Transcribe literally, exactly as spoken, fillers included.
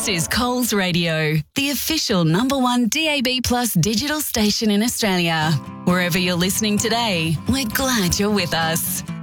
is Coles Radio, the official number one D A B Plus digital station in Australia. Wherever you're listening today, we're glad you're with us.